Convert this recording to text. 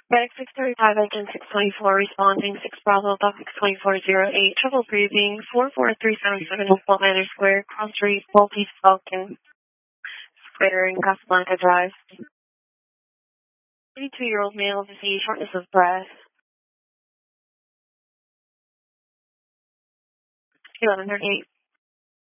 Medic 635, engine 624, responding 6 Bravo, Dock 62408, triple breathing, 44377, Fort Manor Square, Cross Street, Maltese Falcon, Square in Casablanca Drive. 32-year-old male, disease, shortness of breath. 1138.